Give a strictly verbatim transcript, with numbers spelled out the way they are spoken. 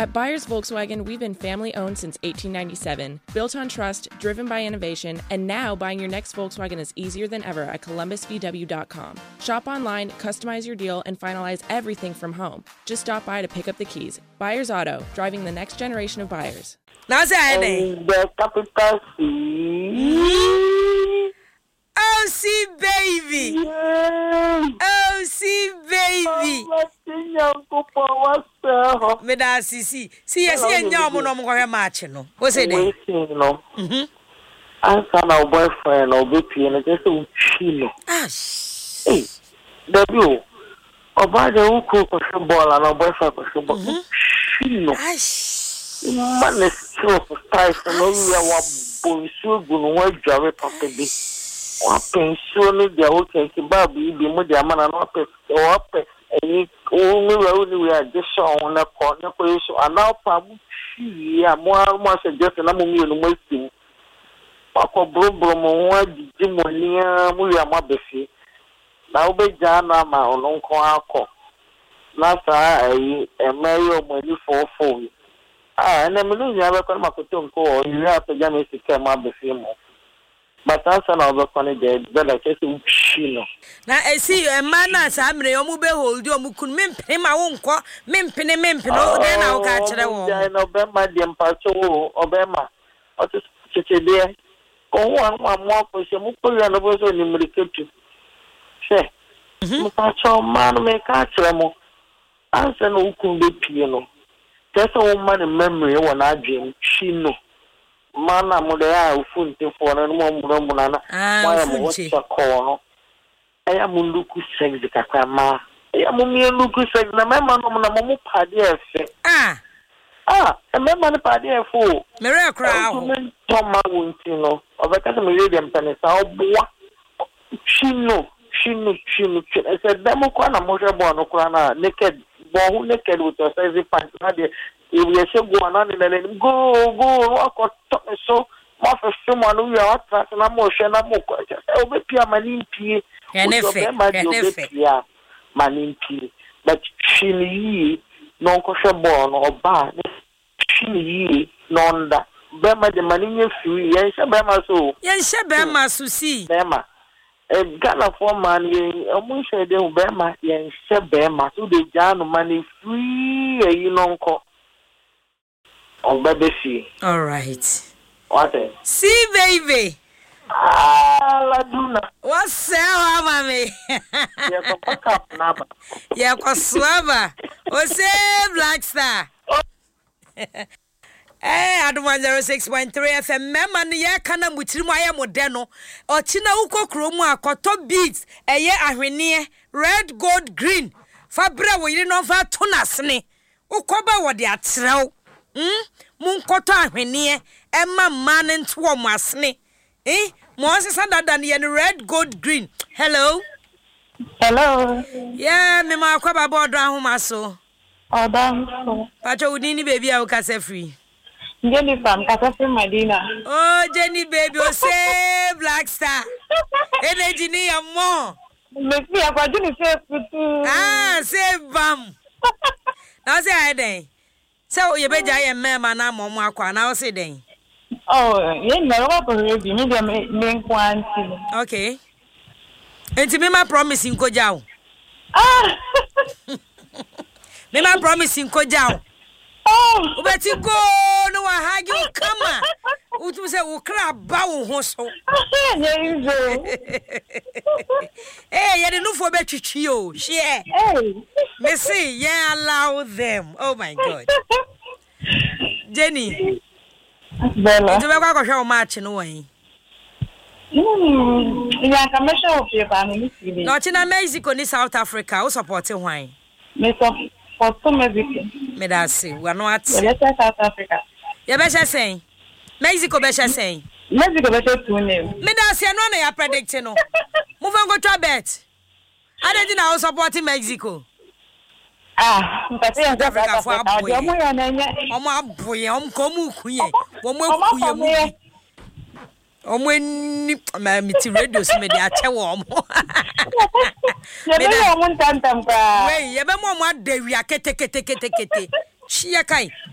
At Byers Volkswagen, we've been family-owned since eighteen ninety-seven, built on trust, driven by innovation, and now buying your next Volkswagen is easier than ever at columbus v w dot com. Shop online, customize your deal, and finalize everything from home. Just stop by to pick up the keys. Byers Auto, driving the next generation of buyers. Now say the capital C. Oh, see, baby. Yeah. Oh, see, baby. Me da see see. See, yes, see, and y'all no more match, no. What's it? No. Mhm. I saw my boyfriend or B P and just a chino. Ah, hey, W. About the who cook a ball and a boyfriend for football. Chino. Man is so surprised and only our boy so good and well drive properly. One pension, the old cake, Bobby, the mother man, and up or up. And only we are just on a corner position, and now, yeah, more much suggesting I'm only wasting. Papa Brobo, one Jimonia, Muria Mabesi. Now be Jana, my own uncle. Last I a mayor money for phone. Ah, and I'm losing a record my call. You have to Jamis to come up the film. But answer now the funny day, but I just chino. Now I see a man as I'm the Omube hold you, could mimp him my own co, mimp in a mimp, no, then I'll catch the one. I know Bema, the Empacho, Obama. What is such a day? Go on, one more for some Mukulan was on the medication. Say, Mupacho, man, may catch them. Answer no could be piano. That's a woman in memory when I dream, chino. Mana modea ufunte for no more monana. Why am what's a corner? I am Munduku sex the Kakama. I am Munduku sex the member no Mamu Padia. Ah, ah, a member Padia fool. Maria Crow, Toma Wuntino, of a Catamarian Penisa, Chino, Chino, Chino. I said, Democana Moja Bono Crana, naked, born naked with a size pants. If we say go on and then go, go, walk or talk so, more for someone who are at an emotion, I'm more quite. I'll be Pia Maninpi, and if I Maninpi, but Chili, non kosher born or bar, Chili, non that. Bema the Manin free, yes, Bema so. Yes, Bema so see. Bema. A Ghana for money, a moon said, Bema, yes, Bema, so the Jan money free, you know. On baby. All right. What is? See, baby. Ah, Laduna. What's up, mommy? Yeah, for up now. Yeah, for swabber. What's up, Black Star? Eh, I don't want zero six point three F M. Member, ya kana mutimaya modeno. Ochina uko kromo akoto beats. Eye ahwenie red, gold, green. Fabra wo yiri no fa tonasne. Ukoba wo de atrɛw. Hmm? Munkoto ahwenie emma man nto mo asne. Eh? Mo asesa dada ne red, gold, green. Hello. Hello. Yeah, me ma kwa baba odro ahoma so. Odam so. Pacho udini baby a ukase free. Jenny from Kasafri Medina. Oh, Jenny baby, o say Black Star. Energy ni amo. Me fi akwa Jenny say putu. Ah, say bam. Now say I dey. So you be jay mema na momo akwa na o say den. Oh, ye no go for ready. Me dey me kwanti. Okay. Enti me ma promise nko jaw. Ah. Me ma promise nko jaw. Oh, ubeti go no wa hagi ukama. Utu say ukra ba wo ho so. Eh, ye dey no for betwitwi o. Share. Hey. Me say, yeah, allow them. Oh my God. Jenny. Bella. Do we go go show match no way? Hmm. Ya kamesha opieba ni sidi. No, China Mexico ni South Africa. Who support why? Me support Mexico. Me da say, we are not. Let's say South Africa. Ya be say Mexico be say. Mexico be two name. Me da say no na ya predict no. Move on go to bet. I didn't know supporting Mexico. Ah, mpati ya South Africa for aboye. Omo ya na nya. Omo aboye, omo komu kuye. Omo kuye mu. Omo ni ma miti radio si me dia che wo omo. Ye be omo ntantam ka. Wey, ye be mo mo adawi akete kete kete kete. Chia kai.